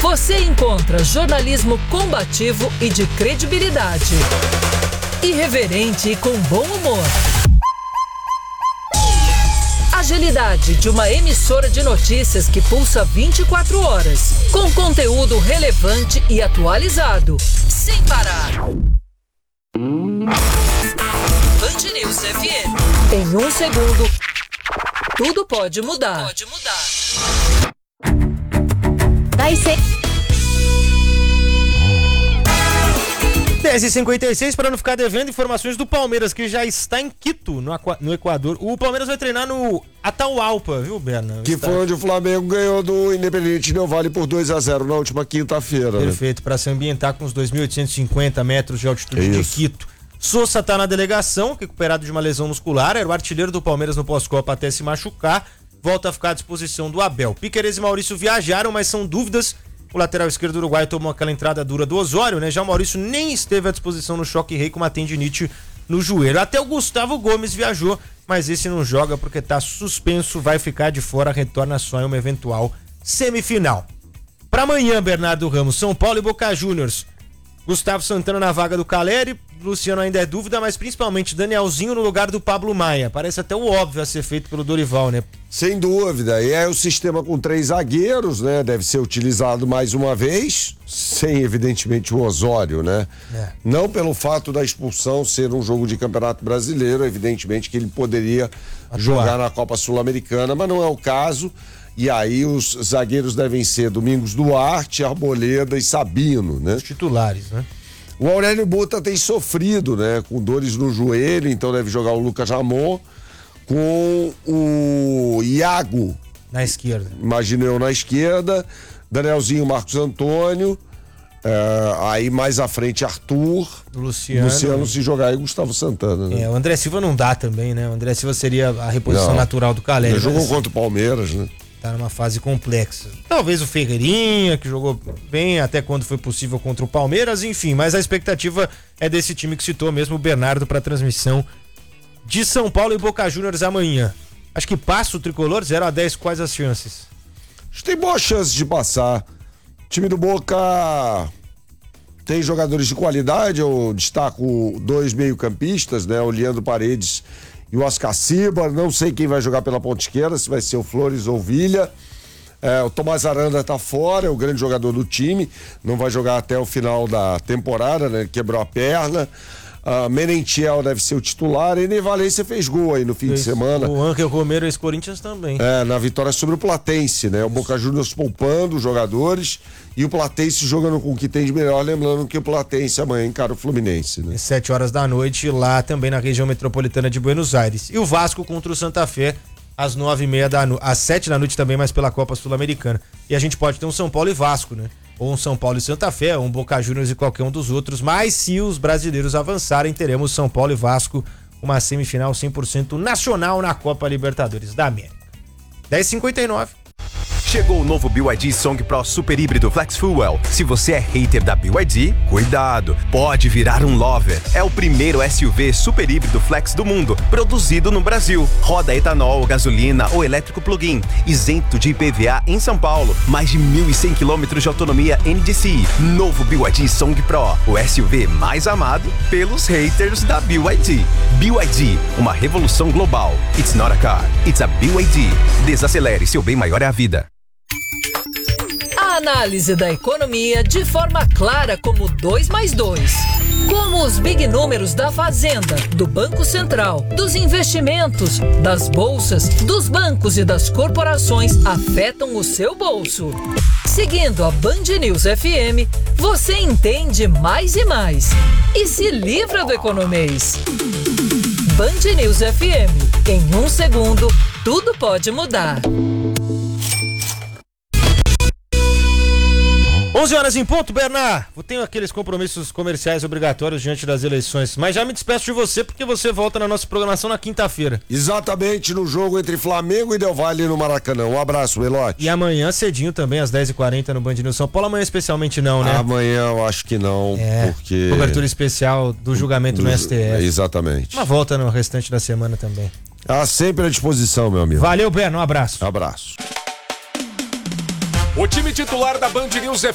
você encontra jornalismo combativo e de credibilidade. Irreverente e com bom humor. Agilidade de uma emissora de notícias que pulsa 24 horas, com conteúdo relevante e atualizado, sem parar. Band News FM. Em um segundo, tudo pode mudar. 10h56, para não ficar devendo, informações do Palmeiras, que já está em Quito, no Equador. O Palmeiras vai treinar no Atahualpa, viu, Berna? Que foi onde o Flamengo ganhou do Independente Del Valle por 2-0 na última quinta-feira. Perfeito, para se ambientar com os 2.850 metros de altitude de Quito. Sousa tá na delegação, recuperado de uma lesão muscular, era o artilheiro do Palmeiras no pós-copa até se machucar, volta a ficar à disposição do Abel. Piquerez e Maurício viajaram, mas são dúvidas. O lateral esquerdo do Uruguai tomou aquela entrada dura do Osório, né? Já o Maurício nem esteve à disposição no Choque Rei com uma tendinite no joelho. Até o Gustavo Gomes viajou, mas esse não joga porque tá suspenso, vai ficar de fora, retorna só em uma eventual semifinal. Para amanhã, Bernardo Ramos, São Paulo e Boca Juniors. Gustavo Santana na vaga do Caleri, Luciano ainda é dúvida, mas principalmente Danielzinho no lugar do Pablo Maia. Parece até o óbvio a ser feito pelo Dorival, né? Sem dúvida, e é o sistema com 3 zagueiros, né? Deve ser utilizado mais uma vez, sem evidentemente o Osório, né? Não pelo fato da expulsão ser um jogo de Campeonato Brasileiro, evidentemente que ele poderia jogar na Copa Sul-Americana, mas não é o caso. E aí os zagueiros devem ser Domingos Duarte, Arboleda e Sabino, né? Os titulares, né? O Aurélio Buta tem sofrido, né? Com dores no joelho, então deve jogar o Lucas Ramon com o Iago. Na esquerda. Imagino eu na esquerda, Danielzinho, Marcos Antônio, aí mais à frente Arthur, Luciano se jogar e Gustavo Santana, né? O André Silva não dá também, né? O André Silva seria a reposição natural do Caleri. Ele jogou contra o Palmeiras, né? Tá numa fase complexa. Talvez o Ferreirinha, que jogou bem até quando foi possível contra o Palmeiras, enfim, mas a expectativa é desse time que citou mesmo o Bernardo para transmissão de São Paulo e Boca Juniors amanhã. Acho que passa o tricolor, 0-10, quais as chances? Acho que tem boas chances de passar. O time do Boca tem jogadores de qualidade, eu destaco 2 meio-campistas, né? O Leandro Paredes e o Oscar Ciba. Não sei quem vai jogar pela ponta esquerda, se vai ser o Flores ou o Villa. O Tomás Aranda tá fora, é o grande jogador do time, não vai jogar até o final da temporada, né? Ele quebrou a perna. Merentiel deve ser o titular. E Ney Valência fez gol aí no fim de semana. O Anker Romero, ex-Corinthians também. Na vitória sobre o Platense, né? O Boca Juniors poupando os jogadores e o Platense jogando com o que tem de melhor, lembrando que o Platense amanhã encara o Fluminense, né? Às 7 horas da noite, lá também na região metropolitana de Buenos Aires. E o Vasco contra o Santa Fé às 9h30 da noite, às 7 da noite também, mas pela Copa Sul-Americana. E a gente pode ter um São Paulo e Vasco, né? Ou um São Paulo e Santa Fé, ou um Boca Juniors e qualquer um dos outros, mas se os brasileiros avançarem, teremos São Paulo e Vasco, uma semifinal 100% nacional na Copa Libertadores da América. 10h59. Chegou o novo BYD Song Pro Super Híbrido Flex Fuel. Se você é hater da BYD, cuidado, pode virar um lover. É o primeiro SUV super híbrido flex do mundo, produzido no Brasil. Roda etanol, gasolina ou elétrico plug-in, isento de IPVA em São Paulo. Mais de 1.100 km de autonomia NDCi. Novo BYD Song Pro, o SUV mais amado pelos haters da BYD. BYD, uma revolução global. It's not a car, it's a BYD. Desacelere, seu bem maior é a vida. A análise da economia de forma clara como 2 mais 2. Como os big números da Fazenda, do Banco Central, dos investimentos, das bolsas, dos bancos e das corporações afetam o seu bolso. Seguindo a Band News FM, você entende mais e mais. E se livra do economês. Band News FM. Em um segundo, tudo pode mudar. 11 horas em ponto, Bernard. Eu tenho aqueles compromissos comerciais obrigatórios diante das eleições, mas já me despeço de você porque você volta na nossa programação na quinta-feira. Exatamente, no jogo entre Flamengo e Del Valle no Maracanã. Um abraço, Melote. E amanhã cedinho também, às 10h40 no Band News São Paulo. Amanhã especialmente não, né? Amanhã eu acho que não, porque... Cobertura especial do julgamento no STF. Exatamente. Uma volta no restante da semana também. Sempre à disposição, meu amigo. Valeu, Bernard. Um abraço. Abraço. O time titular da Band News